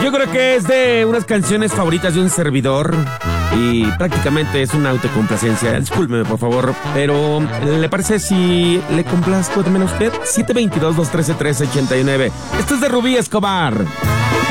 Yo creo que es de unas canciones favoritas de un servidor y prácticamente es una autocomplacencia. Discúlpeme, por favor, pero ¿le parece si le complazco también a usted? 722-213-1389. Esto es de Rubí Escobar.